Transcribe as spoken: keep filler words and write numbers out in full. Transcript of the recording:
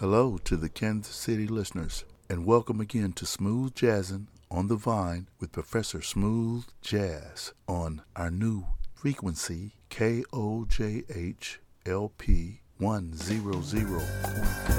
Hello to the Kansas City listeners, and welcome again to Smooth Jazzin' on the Vine with Professor Smooth Jazz on our new frequency, K O J H L P one hundred point five.